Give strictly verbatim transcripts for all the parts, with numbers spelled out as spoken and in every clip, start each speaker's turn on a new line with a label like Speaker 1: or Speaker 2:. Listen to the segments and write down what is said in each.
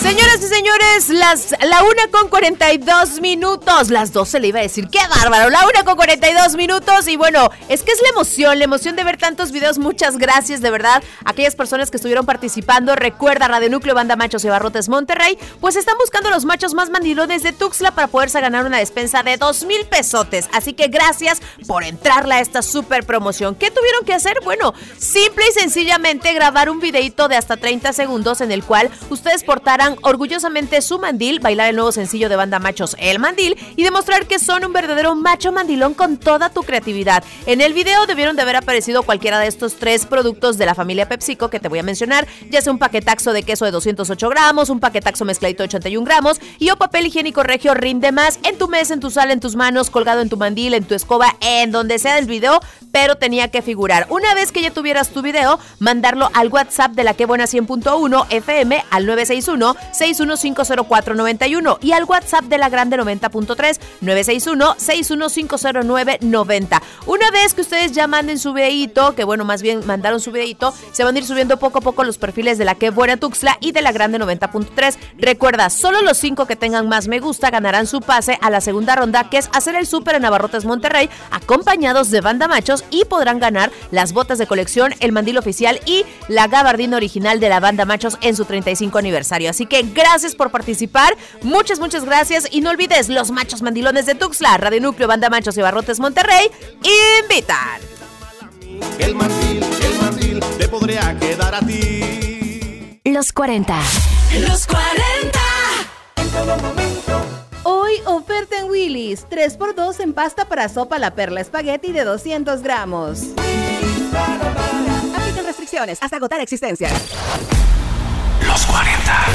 Speaker 1: Señoras y señores, las, la una con cuarenta y dos minutos, las doce le iba a decir, qué bárbaro, la una con cuarenta y dos minutos, y bueno, es que es la emoción, la emoción de ver tantos videos. Muchas gracias, de verdad, a aquellas personas que estuvieron participando. Recuerda, Radio Núcleo, Banda Machos y Abarrotes Monterrey, pues están buscando los machos más mandilones de Tuxtla para poderse ganar una despensa de dos mil pesotes, así que gracias por entrarle a esta super promoción. ¿Qué tuvieron que hacer? Bueno, simple y sencillamente grabar un videito de hasta treinta segundos en el cual ustedes portaran orgullosamente su mandil, bailar el nuevo sencillo de Banda Machos, El Mandil, y demostrar que son un verdadero macho mandilón con toda tu creatividad. En el video debieron de haber aparecido cualquiera de estos tres productos de la familia PepsiCo que te voy a mencionar, ya sea un paquetaxo de queso de doscientos ocho gramos, un paquetaxo mezcladito de ochenta y un gramos y o papel higiénico Regio Rinde Más, en tu mesa, en tu sala, en tus manos, colgado en tu mandil, en tu escoba, en donde sea del video, pero tenía que figurar. Una vez que ya tuvieras tu video, mandarlo al WhatsApp de la Que Buena cien punto uno F M al nueve seis uno, seis uno cinco cero cuatro nueve uno y al WhatsApp de la Grande noventa punto tres, nueve seis uno, seis uno cinco cero nueve nueve cero. Una vez que ustedes ya manden su videíto, que bueno, más bien mandaron su videíto, se van a ir subiendo poco a poco los perfiles de la Que Buena Tuxtla y de la Grande noventa punto tres. Recuerda, solo los cinco que tengan más me gusta ganarán su pase a la segunda ronda, que es hacer el súper en Abarrotes Monterrey, acompañados de Banda Machos, y podrán ganar las botas de colección, el mandil oficial y la gabardina original de la Banda Machos en su treinta y cinco aniversario. Así que gracias por participar, muchas, muchas gracias, y no olvides, los machos mandilones de Tuxtla, Radio Núcleo, Banda Machos y Abarrotes Monterrey invitan.
Speaker 2: El mandil, el mandil, te podría quedar a ti.
Speaker 3: Los cuarenta.
Speaker 4: Los cuarenta.
Speaker 2: En todo momento.
Speaker 5: Hoy oferta en Willy's, tres por dos en pasta para sopa La Perla Espagueti de doscientos gramos. Aplican restricciones hasta agotar existencias.
Speaker 6: Los cuarenta.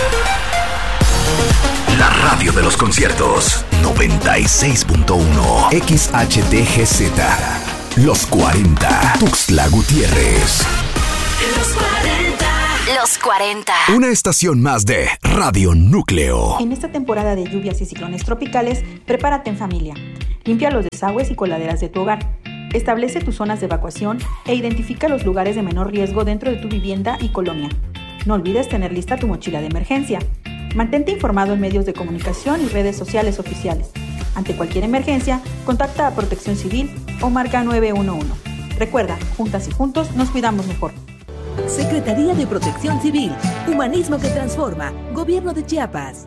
Speaker 6: La radio de los conciertos. noventa y seis punto uno X H T G Z. Los cuarenta. Tuxtla Gutiérrez.
Speaker 4: Los cuarenta.
Speaker 3: Los cuarenta.
Speaker 6: Una estación más de Radio Núcleo.
Speaker 7: En esta temporada de lluvias y ciclones tropicales, prepárate en familia. Limpia los desagües y coladeras de tu hogar. Establece tus zonas de evacuación e identifica los lugares de menor riesgo dentro de tu vivienda y colonia. No olvides tener lista tu mochila de emergencia. Mantente informado en medios de comunicación y redes sociales oficiales. Ante cualquier emergencia, contacta a Protección Civil o marca nueve uno uno. Recuerda, juntas y juntos nos cuidamos mejor.
Speaker 8: Secretaría de Protección Civil, Humanismo que Transforma, Gobierno de Chiapas.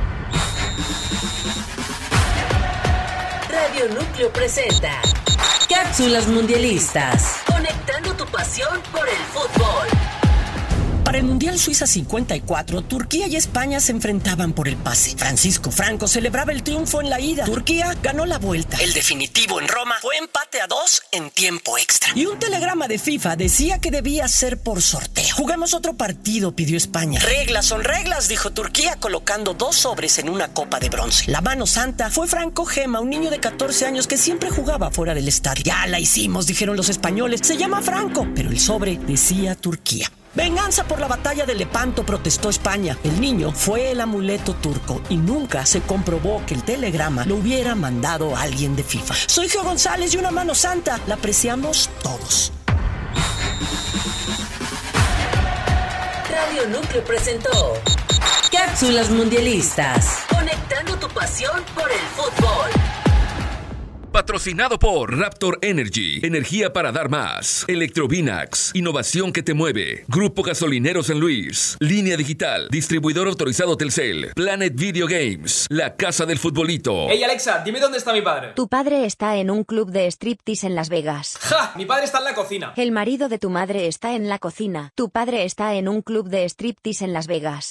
Speaker 4: Radio Núcleo presenta Cápsulas Mundialistas, conectando tu pasión por el fútbol.
Speaker 9: Para el Mundial Suiza cincuenta y cuatro, Turquía y España se enfrentaban por el pase. Francisco Franco celebraba el triunfo en la ida. Turquía ganó la vuelta. El definitivo en Roma fue empate a dos en tiempo extra. Y un telegrama de FIFA decía que debía ser por sorteo. Jugamos otro partido, pidió España. Reglas son reglas, dijo Turquía, colocando dos sobres en una copa de bronce. La mano santa fue Franco Gema, un niño de catorce años que siempre jugaba fuera del estadio. Ya la hicimos, dijeron los españoles. Se llama Franco, pero el sobre decía Turquía. Venganza por la batalla de Lepanto, protestó España. El niño fue el amuleto turco y nunca se comprobó que el telegrama lo hubiera mandado alguien de FIFA. Soy Geo González y una mano santa la apreciamos todos.
Speaker 4: Radio Núcleo presentó Cápsulas Mundialistas, conectando tu pasión por el fútbol.
Speaker 10: Patrocinado por Raptor Energy, energía para dar más. Electrovinax, innovación que te mueve. Grupo Gasolinero San Luis, Línea Digital, distribuidor autorizado Telcel, Planet Video Games, la casa del futbolito.
Speaker 11: Hey Alexa, dime dónde está mi padre.
Speaker 3: Tu padre está en un club de striptease en Las Vegas.
Speaker 11: ¡Ja! Mi padre está en la cocina.
Speaker 3: El marido de tu madre está en la cocina. Tu padre está en un club de striptease en Las Vegas.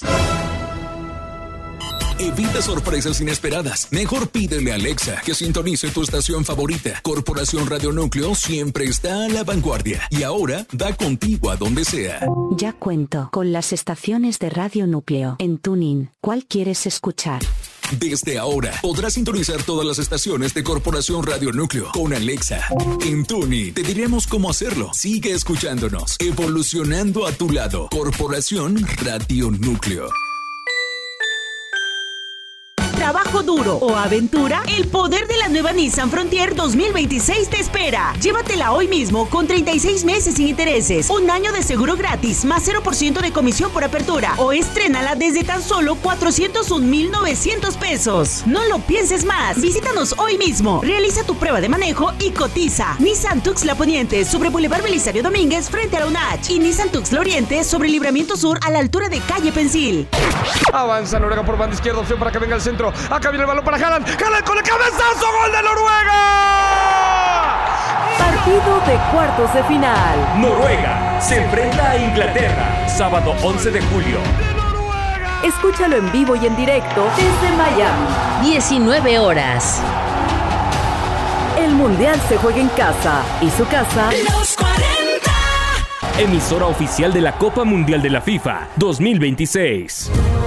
Speaker 12: Evita sorpresas inesperadas. Mejor pídele a Alexa que sintonice tu estación favorita. Corporación Radio Núcleo siempre está a la vanguardia y ahora va contigo a donde sea.
Speaker 13: Ya cuento con las estaciones de Radio Núcleo en TuneIn. ¿Cuál quieres escuchar?
Speaker 12: Desde ahora podrás sintonizar todas las estaciones de Corporación Radio Núcleo con Alexa. En TuneIn te diremos cómo hacerlo. Sigue escuchándonos, evolucionando a tu lado. Corporación Radio Núcleo.
Speaker 14: trabajo duro o aventura, el poder de la nueva Nissan Frontier dos mil veintiséis te espera. Llévatela hoy mismo con treinta y seis meses sin intereses, un año de seguro gratis, más cero por ciento de comisión por apertura, o estrénala desde tan solo cuatrocientos un mil novecientos pesos. No lo pienses más. Visítanos hoy mismo. Realiza tu prueba de manejo y cotiza. Nissan Tuxtla Poniente sobre Boulevard Belisario Domínguez frente a la U N A H y Nissan Tuxtla Oriente sobre Libramiento Sur a la altura de Calle Pensil.
Speaker 15: Avanza Noruega por banda izquierda, opción para que venga el centro. Acá viene el balón para Haaland. Haaland con el cabezazo, gol de Noruega.
Speaker 8: Partido de cuartos de final.
Speaker 16: Noruega se enfrenta a Inglaterra, sábado once de julio.
Speaker 8: Escúchalo en vivo y en directo desde Miami.
Speaker 4: diecinueve horas.
Speaker 8: El Mundial se juega en casa y su casa...
Speaker 14: Los cuarenta.
Speaker 16: Emisora oficial de la Copa Mundial de la FIFA dos mil veintiséis.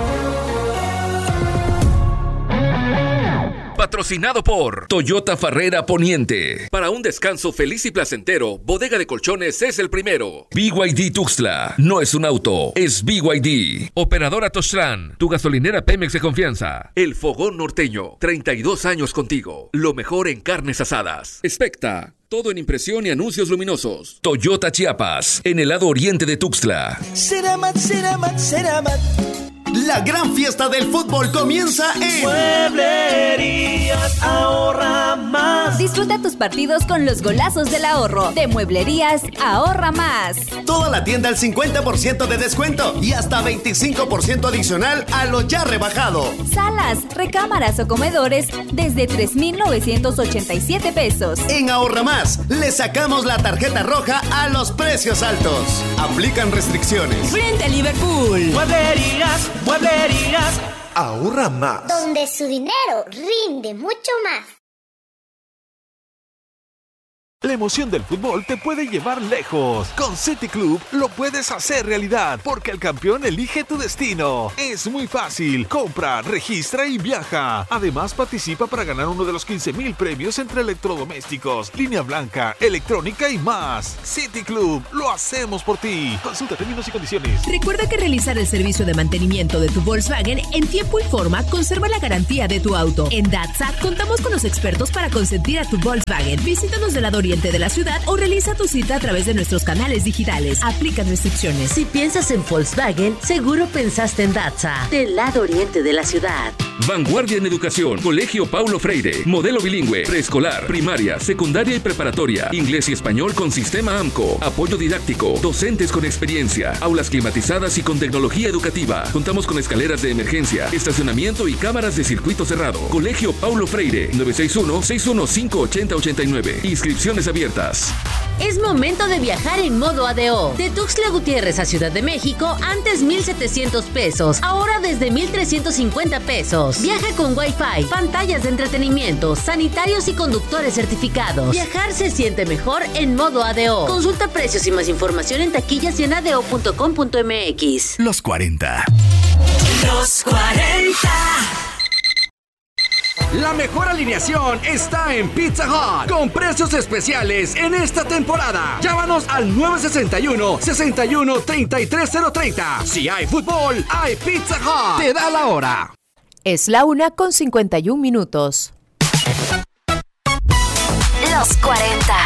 Speaker 10: Patrocinado por Toyota Farrera Poniente. Para un descanso feliz y placentero, Bodega de Colchones es el primero. B Y D Tuxtla. No es un auto, es B Y D. Operadora Tostran, tu gasolinera Pemex de confianza. El Fogón Norteño. treinta y dos años contigo. Lo mejor en carnes asadas. Specta. Todo en impresión y anuncios luminosos. Toyota Chiapas. En el lado oriente de Tuxtla.
Speaker 17: Ceramat, Ceramat, Ceramat.
Speaker 2: La gran fiesta del fútbol comienza en
Speaker 17: Mueblerías Ahorra Más.
Speaker 18: Disfruta tus partidos con los golazos del ahorro de Mueblerías Ahorra Más.
Speaker 2: Toda la tienda al cincuenta por ciento de descuento y hasta veinticinco por ciento adicional a lo ya rebajado.
Speaker 18: Salas, recámaras o comedores desde tres mil novecientos ochenta y siete pesos.
Speaker 2: En Ahorra Más le sacamos la tarjeta roja a los precios altos. Aplican restricciones.
Speaker 14: Frente a Liverpool.
Speaker 17: Mueblerías, mueblerías.
Speaker 2: Ahorra Más.
Speaker 19: Donde su dinero rinde mucho más.
Speaker 20: La emoción del fútbol te puede llevar lejos. Con City Club lo puedes hacer realidad, porque el campeón elige tu destino. Es muy fácil. Compra, registra y viaja. Además, participa para ganar uno de los quince mil premios entre electrodomésticos, línea blanca, electrónica y más. City Club, lo hacemos por ti. Consulta términos y condiciones.
Speaker 8: Recuerda que realizar el servicio de mantenimiento de tu Volkswagen en tiempo y forma conserva la garantía de tu auto. En Datsa contamos con los expertos para consentir a tu Volkswagen. Visítanos del lado oriente de la ciudad o realiza tu cita a través de nuestros canales digitales. Aplican restricciones.
Speaker 4: Si piensas en Volkswagen, seguro pensaste en Datsa, del lado oriente de la ciudad.
Speaker 10: Vanguardia en educación. Colegio Paulo Freire. Modelo bilingüe. Preescolar, primaria, secundaria y preparatoria. Inglés y español con sistema AMCO. Apoyo didáctico. Docentes con experiencia. Aulas climatizadas y con tecnología educativa. Contamos con escaleras de emergencia, estacionamiento y cámaras de circuito cerrado. Colegio Paulo Freire. nueve seis uno, seis uno cinco, ocho cero ocho nueve. Inscripciones abiertas.
Speaker 4: Es momento de viajar en modo A D O. De Tuxtla Gutiérrez a Ciudad de México, antes mil setecientos pesos, ahora desde mil trescientos cincuenta pesos. Viaja con Wi-Fi, pantallas de entretenimiento, sanitarios y conductores certificados. Viajar se siente mejor en modo A D O. Consulta precios y más información en taquillas y en adeo punto com punto m x.
Speaker 6: Los cuarenta.
Speaker 14: Los cuarenta.
Speaker 21: La mejor alineación está en Pizza Hut, con precios especiales en esta temporada. Llámanos al nueve seis uno, seis uno, tres tres cero tres cero. Si hay fútbol, hay Pizza Hut. Te da la hora.
Speaker 1: Es la una con cincuenta y un minutos.
Speaker 18: Los cuarenta.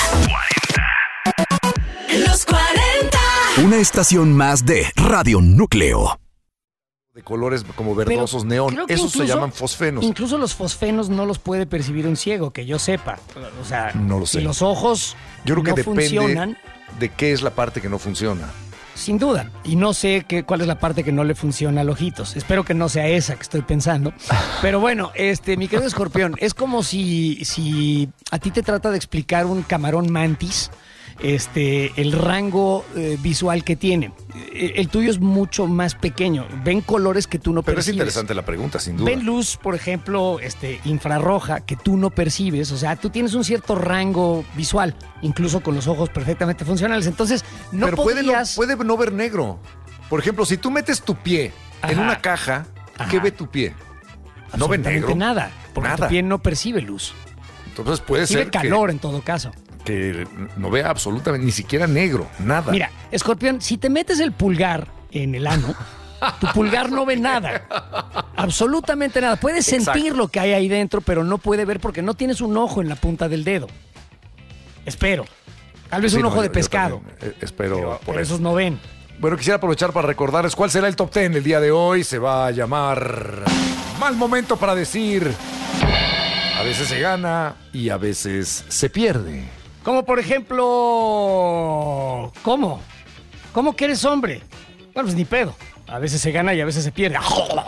Speaker 8: Los cuarenta.
Speaker 6: Una estación más de Radio Núcleo.
Speaker 22: De colores como verdosos, neón. Esos incluso, se llaman fosfenos.
Speaker 23: Incluso los fosfenos no los puede percibir un ciego, que yo sepa. O sea,
Speaker 22: no lo sé.
Speaker 23: Si los ojos
Speaker 22: yo creo que
Speaker 23: no
Speaker 22: depende
Speaker 23: funcionan,
Speaker 22: de qué es la parte que no funciona.
Speaker 23: Sin duda. Y no sé qué, cuál es la parte que no le funciona al ojitos. Espero que no sea esa que estoy pensando. Pero bueno, este, mi querido Escorpión, es como si, si a ti te trata de explicar un camarón mantis, este, el rango eh, visual que tiene. El, el tuyo es mucho más pequeño. Ven colores que tú no
Speaker 22: Pero
Speaker 23: percibes.
Speaker 22: es interesante la pregunta, sin duda.
Speaker 23: Ven luz, por ejemplo, este, infrarroja, que tú no percibes. O sea, tú tienes un cierto rango visual, incluso con los ojos perfectamente funcionales. Entonces, no
Speaker 22: Pero
Speaker 23: podrías...
Speaker 22: puede no, puede no ver negro. Por ejemplo, si tú metes tu pie Ajá. en una caja, ¿qué
Speaker 23: Ajá.
Speaker 22: ve tu pie? No ve negro.
Speaker 23: nada, porque
Speaker 22: nada.
Speaker 23: tu pie no percibe luz.
Speaker 22: Entonces puede
Speaker 23: percibe
Speaker 22: ser
Speaker 23: calor
Speaker 22: que,
Speaker 23: en todo caso.
Speaker 22: Que no vea absolutamente, ni siquiera negro, nada.
Speaker 23: Mira, Escorpión, si te metes el pulgar en el ano, Tu pulgar no ve nada. Absolutamente nada. Puedes sentir
Speaker 22: Exacto.
Speaker 23: lo que hay ahí dentro, pero no puede ver porque no tienes un ojo en la punta del dedo. Espero. Tal vez
Speaker 22: Sí,
Speaker 23: un
Speaker 22: no,
Speaker 23: ojo
Speaker 22: yo-
Speaker 23: de
Speaker 22: yo
Speaker 23: pescado.
Speaker 22: también, eh, espero
Speaker 23: Pero,
Speaker 22: por
Speaker 23: pero
Speaker 22: eso.
Speaker 23: esos no ven.
Speaker 22: Bueno, quisiera aprovechar para recordarles cuál será el top diez el día de hoy. Se va a llamar Mal Momento para Decir. A veces se gana y a veces se pierde.
Speaker 23: Como por ejemplo... ¿Cómo? ¿Cómo que eres hombre? Bueno, pues ni pedo. A veces se gana y a veces se pierde.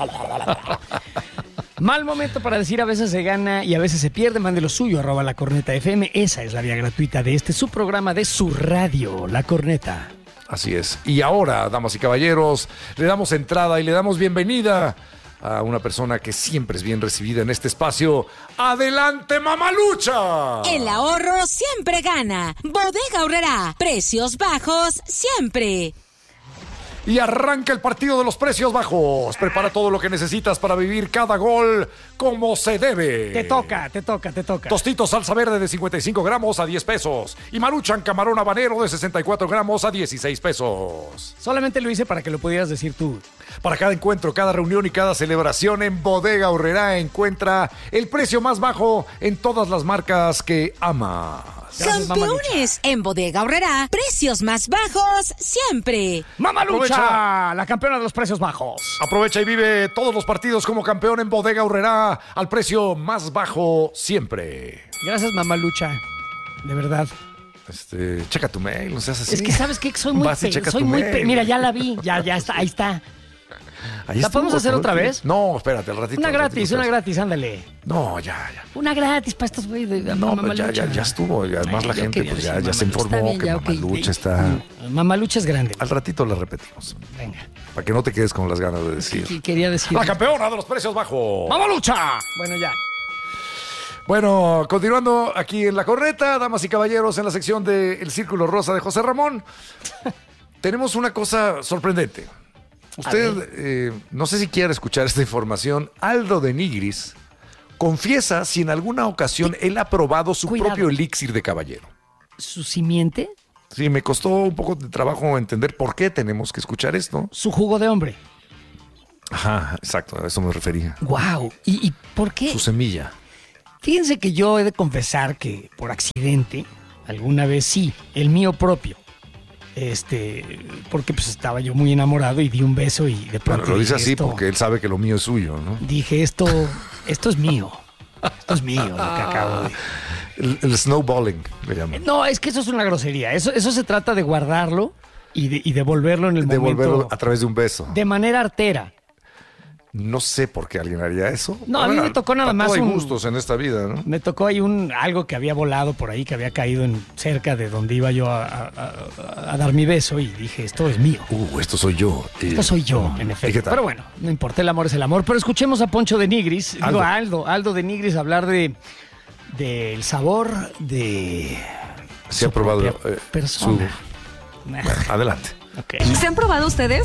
Speaker 23: Mal momento para decir a veces se gana y a veces se pierde. Mande lo suyo, arroba La Corneta F M. Esa es la vía gratuita de este su programa de su radio, La Corneta.
Speaker 22: Así es. Y ahora, damas y caballeros, le damos entrada y le damos bienvenida a una persona que siempre es bien recibida en este espacio. ¡Adelante, Mamalucha!
Speaker 5: El ahorro siempre gana. Bodega Aurrerá. Precios bajos siempre.
Speaker 22: Y arranca el partido de los precios bajos. Prepara todo lo que necesitas para vivir cada gol como se debe.
Speaker 23: Te toca, te toca, te toca.
Speaker 22: Tostitos salsa verde de cincuenta y cinco gramos a diez pesos. Y Maruchan camarón habanero de sesenta y cuatro gramos a dieciséis pesos.
Speaker 23: Solamente lo hice para que lo pudieras decir tú.
Speaker 22: Para cada encuentro, cada reunión y cada celebración en Bodega Aurrerá encuentra el precio más bajo en todas las marcas que ama.
Speaker 5: Campeones en Bodega Aurrerá. Precios más bajos siempre.
Speaker 23: ¡Mamalucha!
Speaker 22: Aprovecha.
Speaker 23: La campeona de los precios bajos.
Speaker 22: Aprovecha y vive todos los partidos como campeón en Bodega Aurrerá al precio más bajo siempre.
Speaker 23: Gracias, Mamalucha. De verdad.
Speaker 22: Este, checa tu mail, no seas así.
Speaker 23: Es que sabes que soy muy
Speaker 22: Vas y
Speaker 23: pe-
Speaker 22: checas
Speaker 23: soy
Speaker 22: tu
Speaker 23: muy
Speaker 22: mail.
Speaker 23: pe- Mira, ya la vi. Ya, ya está, ahí está.
Speaker 22: Ahí
Speaker 23: ¿La
Speaker 22: estuvo,
Speaker 23: podemos hacer
Speaker 22: pero-
Speaker 23: otra vez?
Speaker 22: No, espérate, al ratito.
Speaker 23: Una
Speaker 22: al
Speaker 23: gratis,
Speaker 22: ratito,
Speaker 23: una
Speaker 22: espérate.
Speaker 23: gratis, ándale.
Speaker 22: No, ya, ya.
Speaker 23: Una gratis para estos güeyes de
Speaker 22: No,
Speaker 23: Mamalucha.
Speaker 22: pero ya, ya, ya estuvo. Y además
Speaker 23: Ay,
Speaker 22: la
Speaker 23: yo
Speaker 22: gente
Speaker 23: quería
Speaker 22: pues ya,
Speaker 23: decir
Speaker 22: ya se
Speaker 23: Mamalucha.
Speaker 22: informó
Speaker 23: Está bien,
Speaker 22: que
Speaker 23: ya, ok.
Speaker 22: Mamalucha está...
Speaker 23: Mamalucha es grande.
Speaker 22: Al ratito la repetimos.
Speaker 23: Venga.
Speaker 22: Para que no te quedes con las ganas de decir.
Speaker 23: Qu- Quería decir.
Speaker 22: La campeona de los precios bajos.
Speaker 23: ¡Mamalucha! Bueno, ya.
Speaker 22: Bueno, continuando aquí en La Corneta, damas y caballeros, en la sección de El Círculo Rosa de José Ramón, tenemos una cosa sorprendente. Usted, eh, no sé si quiere escuchar esta información, Aldo de Nigris confiesa si en alguna ocasión él ha probado su
Speaker 23: Cuidado.
Speaker 22: propio elixir de caballero.
Speaker 23: ¿Su simiente?
Speaker 22: Sí, me costó un poco de trabajo entender por qué tenemos que escuchar esto.
Speaker 23: Su jugo de hombre.
Speaker 22: Ajá, exacto, a eso me refería.
Speaker 23: ¡Wow! ¿Y, y por qué?
Speaker 22: Su semilla.
Speaker 23: Fíjense que yo he de confesar que por accidente, alguna vez sí, el mío propio. Este, porque pues estaba yo muy enamorado y di un beso y de pronto
Speaker 22: Bueno, lo dice
Speaker 23: dije,
Speaker 22: así
Speaker 23: esto-
Speaker 22: porque él sabe que lo mío es suyo, ¿no?
Speaker 23: Dije, esto, esto es mío. Esto es mío, lo que acabo de...
Speaker 22: El, el snowballing, le llaman.
Speaker 23: No, es que eso es una grosería. Eso, eso se trata de guardarlo y, de, y devolverlo en el
Speaker 22: Devolverlo
Speaker 23: momento
Speaker 22: a través de un beso.
Speaker 23: de manera artera.
Speaker 22: No sé por qué alguien haría eso.
Speaker 23: No, a mí me tocó nada
Speaker 22: para
Speaker 23: más
Speaker 22: todo hay
Speaker 23: un-
Speaker 22: gustos en esta vida, ¿no?
Speaker 23: Me tocó ahí un algo que había volado por ahí, que había caído en cerca de donde iba yo a, a- a- a dar mi beso y dije, esto es mío.
Speaker 22: Uh, esto soy yo.
Speaker 23: Esto soy yo, en
Speaker 22: ¿Y
Speaker 23: efecto.
Speaker 22: qué tal?
Speaker 23: Pero bueno, no importa, el amor es el amor. Pero escuchemos a Poncho de Nigris, digo
Speaker 22: Aldo.
Speaker 23: a Aldo, Aldo de Nigris hablar de del sabor de
Speaker 22: Se ha probado
Speaker 23: propia
Speaker 22: eh,
Speaker 23: persona.
Speaker 22: su- Bueno, adelante.
Speaker 7: ¿Se han probado ustedes?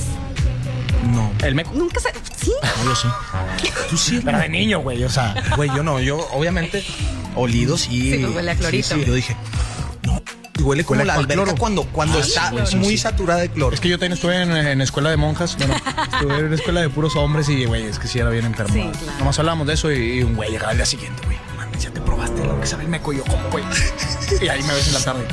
Speaker 9: No. ¿El meco?
Speaker 7: Nunca se... ¿Sí?
Speaker 9: No, yo sí. Tú sí.
Speaker 23: Pero de niño, güey, o sea.
Speaker 9: Güey, yo no. Yo, obviamente, olido sí.
Speaker 7: Sí, pues huele a clorito.
Speaker 9: Sí, sí, yo dije. No. Y huele como Huele la a alberca cloro. cuando, cuando Ah, está sí, güey, sí, muy sí. saturada de cloro.
Speaker 24: Es que yo también estuve en, en escuela de monjas. Bueno, estuve en una escuela de puros hombres y, güey, es que sí era bien enfermo.
Speaker 7: Sí, claro.
Speaker 24: Nomás hablábamos de eso y, y un güey llegaba al día siguiente, güey. Mames, ya te probaste lo que sabe el meco y yo, ¿cómo, güey? Y ahí me ves en la tarde.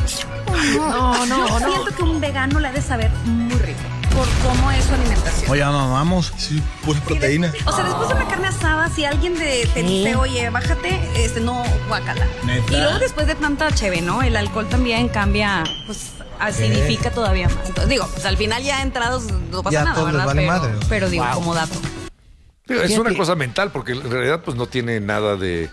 Speaker 7: No, no, Yo siento que un vegano le ha de saber muy rico por cómo es su alimentación.
Speaker 24: Oye, no, vamos.
Speaker 9: Sí, pura proteína.
Speaker 7: O sea, después de una carne asada, si alguien de- te dice, oye, bájate, este, no, guácala.
Speaker 24: ¿Neta?
Speaker 7: Y luego después de tanta cheve, ¿no? El alcohol también cambia, pues, acidifica todavía más. Entonces, digo, pues al final ya entrados no pasa
Speaker 9: Ya
Speaker 7: nada,
Speaker 9: todos les
Speaker 7: ¿verdad?
Speaker 9: vale
Speaker 7: pero,
Speaker 9: madre, ¿no?
Speaker 7: pero digo,
Speaker 23: Wow.
Speaker 7: como dato.
Speaker 22: Digo, es
Speaker 23: Fíjate.
Speaker 22: una cosa mental porque en realidad pues no tiene nada de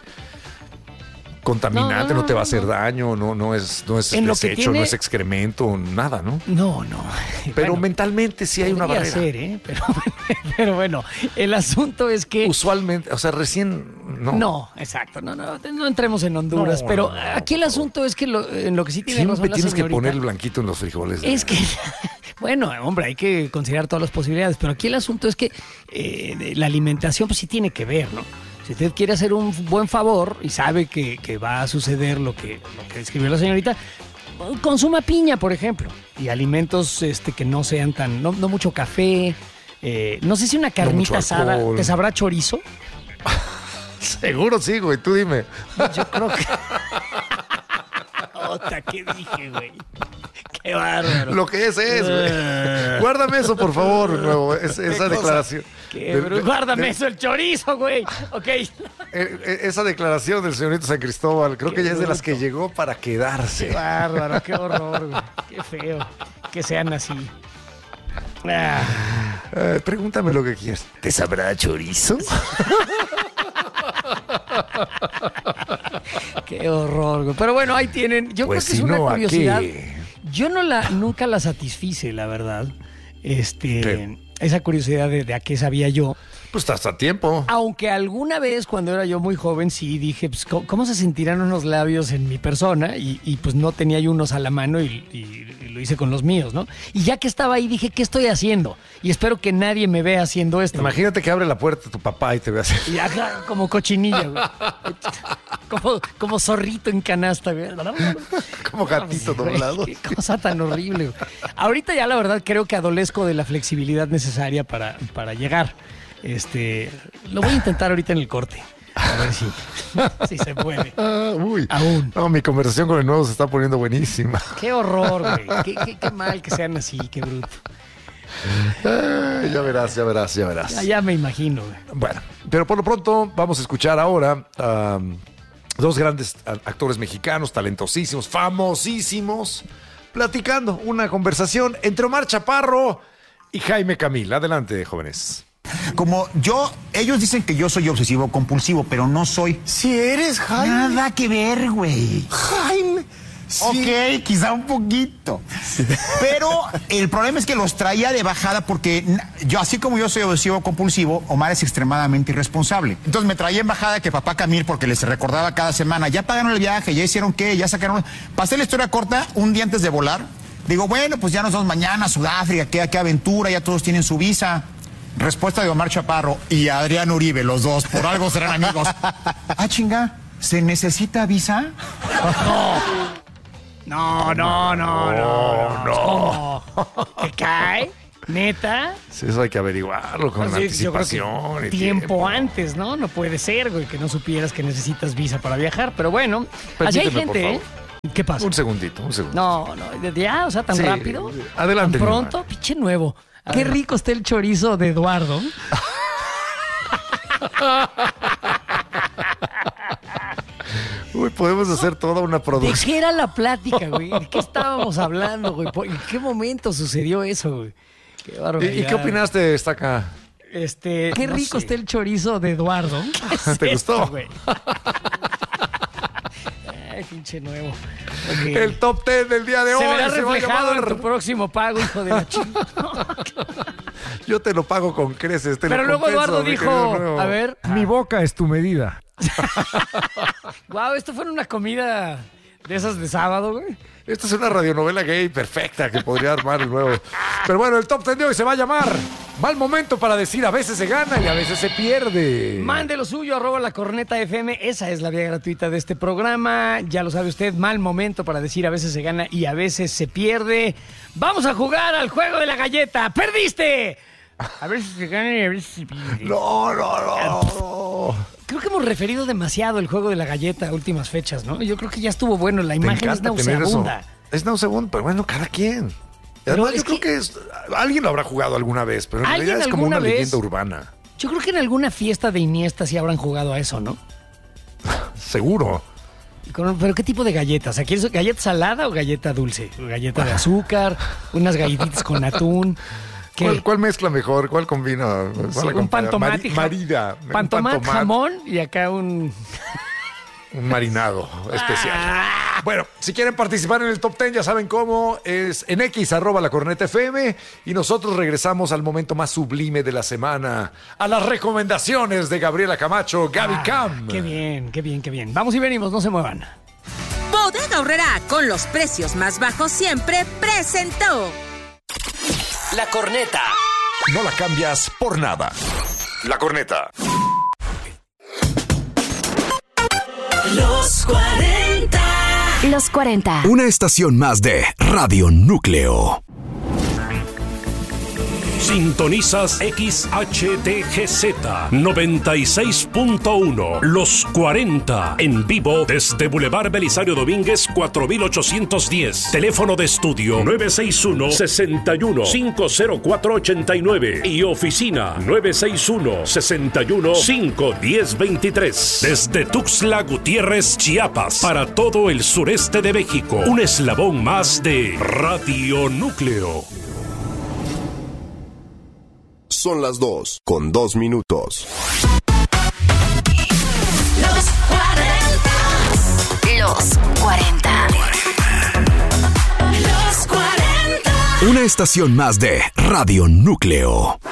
Speaker 22: contaminante,
Speaker 23: No,
Speaker 22: no, te va a hacer
Speaker 23: no.
Speaker 22: daño, no, no es, no es
Speaker 23: En lo que
Speaker 22: desecho,
Speaker 23: tiene-
Speaker 22: no es excremento, nada, ¿no?
Speaker 23: No, no.
Speaker 22: Pero
Speaker 23: Bueno,
Speaker 22: mentalmente sí hay una
Speaker 23: podría
Speaker 22: barrera.
Speaker 23: ser, ¿eh? Pero, pero bueno, el asunto es que...
Speaker 22: Usualmente, o sea, recién no.
Speaker 23: No, exacto, no, no, no entremos en Honduras,
Speaker 22: No,
Speaker 23: pero
Speaker 22: no, no,
Speaker 23: aquí el asunto es que lo- en lo que sí tiene
Speaker 22: Siempre
Speaker 23: razón la
Speaker 22: tienes que
Speaker 23: señorita
Speaker 22: poner el blanquito en los frijoles.
Speaker 23: es que, bueno, hombre, hay que considerar todas las posibilidades, pero aquí el asunto es que eh, de la alimentación pues sí tiene que ver, ¿no? Si usted quiere hacer un buen favor y sabe que, que va a suceder lo que, lo que describió la señorita, consuma piña, por ejemplo, y alimentos este, que no sean tan, no, no mucho café, Eh, no sé si una carnita
Speaker 22: No,
Speaker 23: asada,
Speaker 22: alcohol.
Speaker 23: ¿te sabrá chorizo?
Speaker 22: Seguro sí, güey, tú dime.
Speaker 23: Yo creo que... Ota, ¿qué dije, güey? Qué bárbaro.
Speaker 22: Lo que es es, güey. Guárdame eso, por favor, nuevo, es- esa declaración.
Speaker 23: Qué
Speaker 22: De-
Speaker 23: bru-
Speaker 22: de-
Speaker 23: Guárdame
Speaker 22: de-
Speaker 23: eso, el chorizo, güey. Ok.
Speaker 22: Eh, eh, Esa declaración del señorito San Cristóbal, creo
Speaker 23: Qué
Speaker 22: que ya es de las
Speaker 23: bruto.
Speaker 22: que llegó para quedarse.
Speaker 23: Qué bárbaro, qué horror, güey. Qué feo que sean así. Ah.
Speaker 22: Eh, pregúntame lo que quieras. ¿Te sabrá chorizo?
Speaker 23: Qué horror, güey. Pero bueno, ahí tienen. Yo
Speaker 22: Pues
Speaker 23: creo que
Speaker 22: si
Speaker 23: es una
Speaker 22: no, ¿a
Speaker 23: curiosidad.
Speaker 22: qué?
Speaker 23: Yo no la, nunca la satisfice, la verdad. Este,
Speaker 22: ¿Qué?
Speaker 23: esa curiosidad de, de a qué sabía yo.
Speaker 22: Pues hasta a tiempo.
Speaker 23: Aunque alguna vez cuando era yo muy joven sí dije, pues, ¿cómo, cómo se sentirán unos labios en mi persona? Y, y, pues no tenía yo unos a la mano y, y- y lo hice con los míos, ¿no? Y ya que estaba ahí dije, ¿qué estoy haciendo? Y espero que nadie me vea haciendo esto.
Speaker 22: Imagínate que abre la puerta tu papá y te ve así.
Speaker 23: Y acá como cochinilla, güey. Como, como zorrito en canasta, güey.
Speaker 22: Como gatito
Speaker 23: Güey,
Speaker 22: doblado.
Speaker 23: Qué cosa tan horrible, güey. Ahorita ya la verdad creo que adolezco de la flexibilidad necesaria para, para llegar. Este, lo voy a intentar ahorita en el corte. A ver si, si se puede.
Speaker 22: Ah, uy.
Speaker 23: Aún.
Speaker 22: No, mi conversación con el nuevo se está poniendo buenísima.
Speaker 23: Qué horror, güey. Qué, qué- qué mal que sean así, qué bruto.
Speaker 22: Ah, ya verás, ya verás, ya verás.
Speaker 23: Ya, ya me imagino, güey.
Speaker 22: Bueno, pero por lo pronto vamos a escuchar ahora a dos grandes a- actores mexicanos, talentosísimos, famosísimos, platicando una conversación entre Omar Chaparro y Jaime Camil. Adelante, jóvenes.
Speaker 3: Como yo, ellos dicen que yo soy obsesivo compulsivo, pero no soy.
Speaker 11: Si eres Jaime.
Speaker 3: Nada que ver, güey.
Speaker 11: Jaime. Sí.
Speaker 3: Ok, quizá un poquito. Pero el problema es que los traía de bajada porque na- yo, así como yo soy obsesivo compulsivo, Omar es extremadamente irresponsable. Entonces me traía en bajada que papá Camil, porque les recordaba cada semana, ya pagaron el viaje, ya hicieron qué, ya sacaron. Pasé la historia corta un día antes de volar. Digo, bueno, pues ya nos vamos mañana a Sudáfrica, qué, qué aventura, ya todos tienen su visa. Respuesta de Omar Chaparro y Adrián Uribe, los dos, por algo serán amigos. Ah, chinga, ¿se necesita visa?
Speaker 23: No, no, no, no, no. ¿Cómo? ¿Te cae? ¿Neta?
Speaker 22: Sí, eso hay que averiguarlo con
Speaker 23: Pues sí, yo creo que
Speaker 22: anticipación. y
Speaker 23: tiempo antes, ¿no? No puede ser, güey, que no supieras que necesitas visa para viajar. Pero bueno, así hay
Speaker 22: Permíteme, por
Speaker 23: gente, ¿eh? ¿Qué pasa?
Speaker 22: Un segundito, un segundo.
Speaker 23: No, no, desde ya, o sea, tan
Speaker 22: Sí,
Speaker 23: rápido.
Speaker 22: adelante,
Speaker 23: Tan
Speaker 22: mi
Speaker 23: pronto, pinche nuevo. Qué rico está el chorizo de Eduardo.
Speaker 22: Uy, podemos hacer toda una
Speaker 23: ¿De
Speaker 22: producción.
Speaker 23: qué era la plática, güey? ¿De qué estábamos hablando, güey? ¿En qué momento sucedió eso, güey? Qué
Speaker 22: ¿Y,
Speaker 23: barbaridad.
Speaker 22: y qué opinaste, Estaca?
Speaker 23: Este, qué
Speaker 22: No
Speaker 23: rico
Speaker 22: sé.
Speaker 23: está el chorizo de Eduardo. ¿Qué es
Speaker 22: ¿Te
Speaker 23: esto,
Speaker 22: gustó?
Speaker 23: güey? Ay, pinche nuevo. Ok.
Speaker 22: El top ten del día de
Speaker 23: Se
Speaker 22: hoy
Speaker 23: verá
Speaker 22: se va a
Speaker 23: reflejado en
Speaker 22: llamar.
Speaker 23: tu próximo pago, hijo de la chingada.
Speaker 22: Yo te lo pago con creces. Te
Speaker 23: Pero
Speaker 22: lo
Speaker 23: luego
Speaker 22: compenso,
Speaker 23: Eduardo
Speaker 22: mi
Speaker 23: dijo,
Speaker 22: querido nuevo.
Speaker 23: a ver,
Speaker 12: Mi boca es tu medida.
Speaker 23: wow, esto fue una comida de esas de sábado, güey.
Speaker 22: Esta es una radionovela gay perfecta que podría armar el nuevo. Pero bueno, el top ten de hoy se va a llamar Mal momento para decir a veces se gana y a veces se pierde.
Speaker 23: Mande lo suyo, arroba la corneta F M. Esa es la vía gratuita de este programa. Ya lo sabe usted, mal momento para decir a veces se gana y a veces se pierde. Vamos a jugar al juego de la galleta. ¡Perdiste! A veces se gana y a veces se pierde.
Speaker 22: No, no, no, no.
Speaker 23: Creo que hemos referido demasiado el juego de la galleta a últimas fechas, ¿no? Yo creo que ya estuvo bueno. La
Speaker 22: Te
Speaker 23: imagen es
Speaker 22: encanta tener eso.
Speaker 23: nauseabunda.
Speaker 22: Es nauseabunda, pero bueno, cada quien.
Speaker 23: Pero
Speaker 22: Además,
Speaker 23: es
Speaker 22: yo creo que, es- alguien lo habrá jugado alguna vez, pero en
Speaker 23: ¿Alguien
Speaker 22: realidad es como una
Speaker 23: alguna vez?
Speaker 22: leyenda urbana.
Speaker 23: Yo creo que en alguna fiesta de Iniesta sí habrán jugado a eso, ¿no?
Speaker 22: Seguro.
Speaker 23: Y con- ¿Pero qué tipo de galletas? ¿Aquí es galleta salada o galleta dulce? ¿Galleta de azúcar? ¿Unas galletitas con atún? ¿Qué?
Speaker 22: ¿Cuál, cuál mezcla mejor? ¿Cuál combina? ¿Cuál
Speaker 23: Sí, un
Speaker 22: acompaña?
Speaker 23: pantomate
Speaker 22: Mari-
Speaker 23: y ja-
Speaker 22: marida. Un
Speaker 23: Pantomat,
Speaker 22: pantomat,
Speaker 23: jamón y acá un...
Speaker 22: Un marinado especial.
Speaker 23: Ah.
Speaker 22: Bueno, si quieren participar en el top ten, ya saben cómo. Es en X, arroba la corneta F M. Y nosotros regresamos al momento más sublime de la semana. A las recomendaciones de Gabriela Camacho, Gaby
Speaker 23: Ah,
Speaker 22: Cam.
Speaker 23: Qué bien, qué bien, qué bien. Vamos y venimos, no se muevan.
Speaker 5: Bodega Aurrerá, con los precios más bajos siempre, presentó
Speaker 6: La corneta. No la cambias por nada. La corneta.
Speaker 5: Los cuarenta.
Speaker 8: Los cuarenta.
Speaker 6: Una estación más de Radio Núcleo.
Speaker 13: Sintonizas X H T G Z noventa y seis punto uno. Los cuarenta. En vivo desde Boulevard Belisario Domínguez cuatro mil ochocientos diez. Teléfono de estudio nueve seis uno, seis uno, cinco cero cuatro, ocho nueve y oficina nueve seis uno, seis uno, cinco uno cero, dos tres. Desde Tuxtla Gutiérrez, Chiapas, para todo el sureste de México. Un eslabón más de Radio Núcleo.
Speaker 15: Son las dos, con dos minutos.
Speaker 16: Los cuarenta. Los cuarenta. Los cuarenta.
Speaker 6: Una estación más de Radio Núcleo.